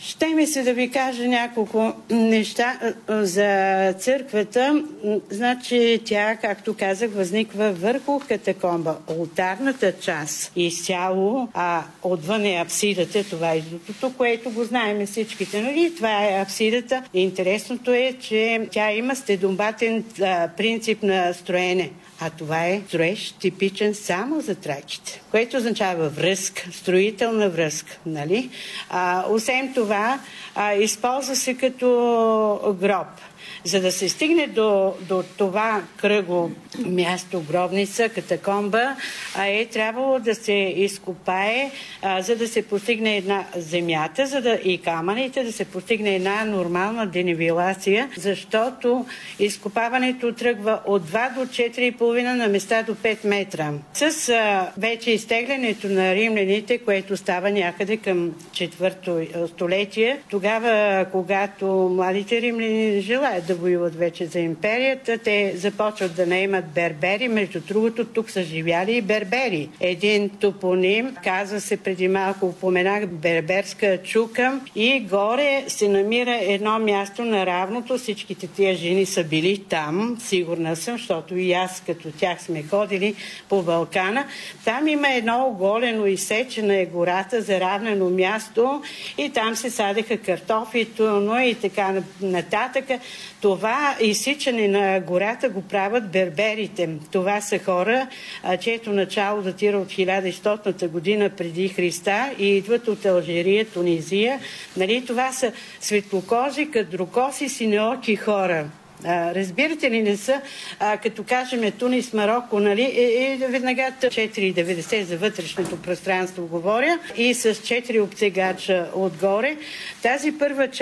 Ще ми се да ви кажа няколко неща за църквата. Значи тя, както казах, възниква върху катакомба. Олтарната част изцяло, а отвън е апсидата, това е издутото, което го знаем всичките. Нали? Това е апсидата. Интересното е, че тя има стедомбатен принцип на строене. А това е строеж типичен само за трайчите, което означава връзка, строителна връзка. Нали? Освен това, използва се като гроб. За да се стигне до това кръгло място, гробница, катакомба, е трябвало да се изкопае, за да се постигне една земята, и камъните, да се постигне една нормална денивелация, защото изкопаването тръгва от 2 до 4,5 на места до 5 метра. С вече изтеглянето на римляните, което става някъде към 4-то столетие, тогава, когато младите римляни желаят да воюват вече за империята, те започват да наемат бербери. Между другото, тук са живяли и бербери. Един топоним, казва се преди малко, упоменах берберска чука, и горе се намира едно място на равното. Всичките тия жени са били там, сигурна съм, защото и аз като тях сме ходили по Балкана. Там има едно оголено, изсечена е гората, заравнено място, и там се садеха картофи, но и така нататък. Това изсичане на гората го правят берберите. Това са хора, чието начало датира от 1100 година преди Христа и идват от Алжирия, Тунизия. Нали, това са светлокожи, кадрокоси, синеоки хора. Разбирате ли, не са, като кажем Тунис, Марокко, нали, веднага 4,90 за вътрешното пространство говоря, и с 4 обтегача отгоре. Тази първа част